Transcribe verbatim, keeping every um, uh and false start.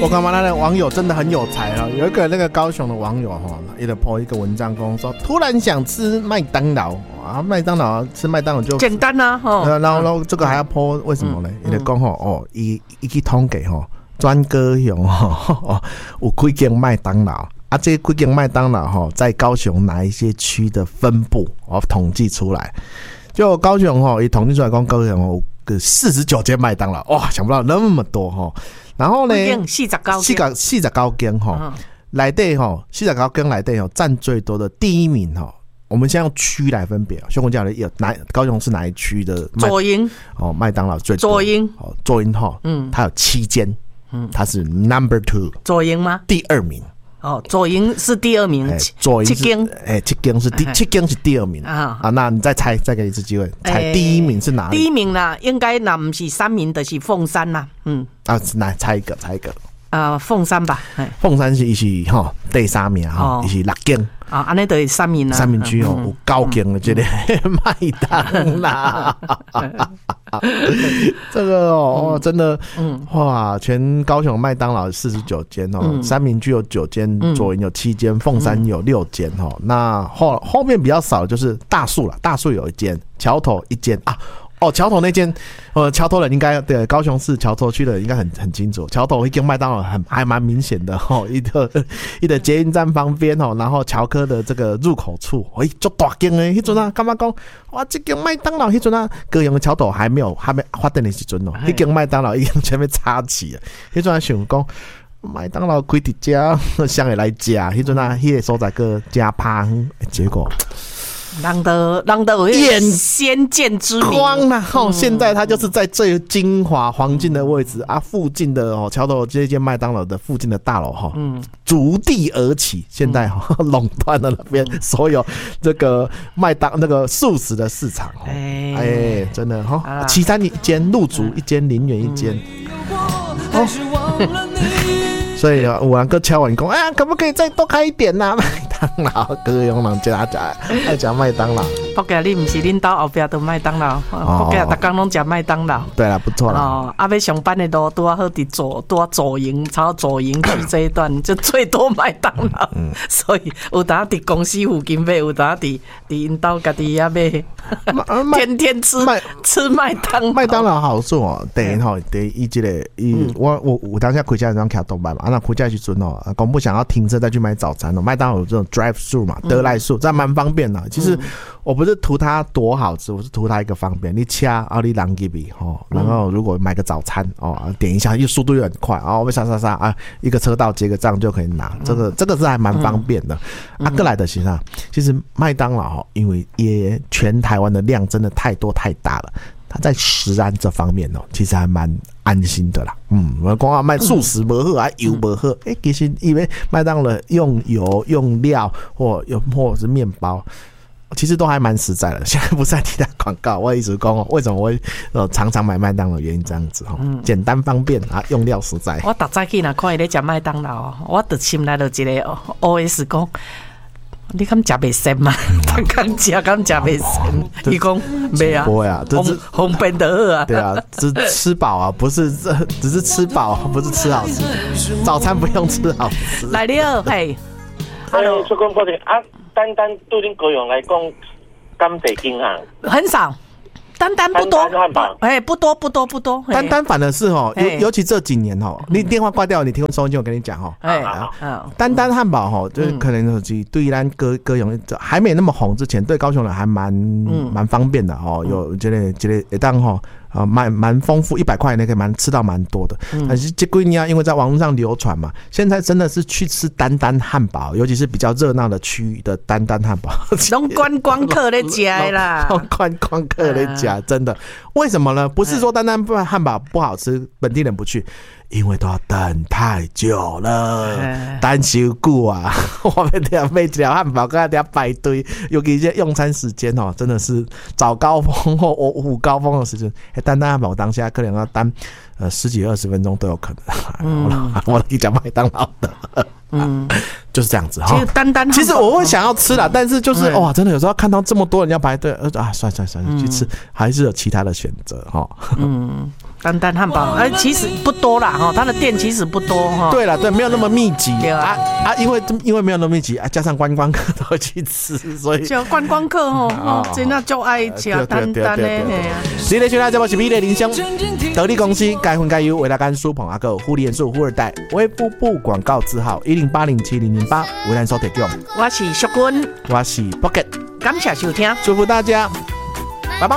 我看嘛，那个网友真的很有才啊！有一个那个高雄的网友哈，也得 po 一个文章，跟说突然想吃麦当劳啊，麦当劳吃麦当劳就简单啊，哈。 然后，然后这个还要 po 为什么呢？也得讲吼哦，一一去统计吼，专高雄吼有几间麦当劳啊，这几间麦当劳哈，在高雄哪一些区的分布，我统计出来，就高雄哈，也统计出来讲高雄哦。个四十九间麦当劳，哇，想不到那么多哈。然后呢， 四十九四十四十九间哈，来对哈，四十九间来对哈，占最多的第一名哈。我们先用区来分别，兄弟讲的有哪高雄是哪一区的？ 左营哦，麦当劳最多。 左营哦，左营哈，嗯，它有七间，嗯，它是 number two。 左营吗？ 第二名。 哦，左营是第二名， 左营七间， 哎，七间是第七间是第二名啊啊！那你再猜，再给一次机会，猜第一名是哪里？ 第一名啦，应该那不是三名的是凤山啦，嗯啊，来猜一个，猜一个啊，凤山吧， 凤山是是哈第三名哈，是六间啊，安尼就是三名啦， 三名区哦，有九间的这个麦当劳。这个哦，真的，嗯，哇，全高雄麦当劳四十九间哦，三民区有九间，左营有七间，凤山有六间哦。那后后面比较少的就是大树了，大树有一间，桥头一间啊。哦，桥头那间，呃，桥头人应该对高雄市桥头区的应该很很清楚。桥头一间麦当劳很还蛮明显的哦，一个一个捷运站旁边哦，然后桥科的这个入口处，哎，就大间诶，迄阵啊，干嘛讲哇，这间麦当劳迄阵啊，高雄的桥头还没有还没发展的时阵哦，迄间麦当劳已经全面插起了，迄阵啊想讲。麦当劳开伫家，想会来食，迄阵啊，迄个所在个加芳，结果。 人的人的有眼先见之明光啦、啊！哦，现在它就是在最精华黄金的位置啊，附近的哦，桥头这间麦当劳的附近的大楼哈，嗯，逐地而起，现在哈垄断了那边所有这个麦当那个素食的市场，哎哎，真的哈，啊、旗山一间，鹿竹一间，林园一间，哦。所以有人搁敲碗讲，哎呀，可不可以再多开一点呐、啊？麦当劳，高雄人吃吃爱吃麦当劳。 不过你不是恁家后边都麦当劳，不过大家拢吃麦当劳。 对啦，不错啦。 哦，啊，要上班的路拄啊好伫左，拄啊左营，朝左营区这一段就最多麦当劳。嗯、所以有当伫公司附近买，有当伫伫因兜家己也买，天天吃吃麦当劳。 麦当劳好处哦，第一吼，第一这个，嗯、我我我当下开车当徛动脉嘛。啊，那回家去准哦，公不想要停车再去买早餐哦。麦当劳有这种 drive through 嘛，得来速，这蛮方便的。其实我不是图它多好吃，我是图它一个方便。你掐啊，你人给比哦，然后如果买个早餐哦，点一下，又速度又很快啊，我们杀杀杀啊，一个车道结个账就可以拿。这个这个是还蛮方便的。啊，过来的其实其实麦当劳哦，因为也全台湾的量真的太多太大了。他在食安这方面哦，其实还蛮安心的啦。嗯，我讲啊，卖素食不好啊，油不好，哎、欸，其实因为麦当劳用油、用料或有或者是面包，其实都还蛮实在的。现在不是在替他广告，我一直讲哦，为什么我呃常常买麦当劳？原因这样子哈，嗯、简单方便啊，用料实在。 我逐早起若看伊咧食麦当劳，我就心内就一个 O S 讲。你敢食袂鲜嘛？敢食敢食袂鲜？伊讲袂啊， 不会啊， 方方便得好啊。 对啊，只吃饱啊，不是只是吃饱，不是吃好吃。早餐不用吃好吃。 来了，嘿， 哎呦，出讲抱歉啊，单单对恁高雄来讲，敢侪间啊？ 很少。单单不多，哎，不多不多不多。 单单反而是哦，尤尤其这几年哦，你电话挂掉，你听收音机，我跟你讲哦，哎，单单汉堡哈，就是可能是对咱高高雄还没那么红之前，对高雄人还蛮蛮方便的哦，有这个这个一档哈。啊，蛮蛮丰富，一百块那个蛮吃到蛮多的。嗯、但是这几年啊，因为在网络上流传嘛，现在真的是去吃丹丹汉堡，尤其是比较热闹的区域的丹丹汉堡， 拢观光客在吃啦， 观光客在吃，真的。为什么呢？不是说丹丹汉堡不好吃，本地人不去。因为都要等太久了，等太久啊！我们得每条汉堡跟大家排队，尤其是用餐时间哦，真的是早高峰或午高峰的时间。哎，单单汉堡当下可能要单呃十几二十分钟都有可能。嗯、我跟你讲麦当劳的，嗯，就是这样子哈。 其实单单其实我会想要吃啦，但是就是哇，真的有时候看到这么多人要排队，呃啊，算算算，去吃还是有其他的选择哈。嗯。 丹丹汉堡，呃，其实不多啦哈，它的店其实不多哈。 对了，对，没有那么密集。 对啊啊，因为因为没有那么密集啊，加上观光客都会去吃，所以就观光客吼，哦，真的就爱吃丹丹的。 今日选择节目是美丽人生，得力公司该分该优为大干苏捧阿哥护理元素富二代微服部广告字号一零八零七零零八为咱所提供。 我是淑君， 我是 Pocket， 感谢收听， 祝福大家